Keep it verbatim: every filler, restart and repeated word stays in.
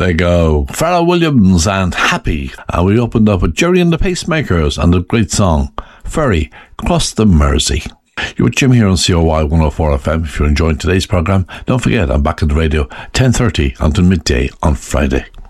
There you go. Pharrell Williams and Happy. And we opened up with Jerry and the Pacemakers and the great song, Ferry, Cross the Mersey. You're with Jim here on C O Y one oh four F M. If you're enjoying today's programme, don't forget I'm back on the radio ten thirty until midday on Friday.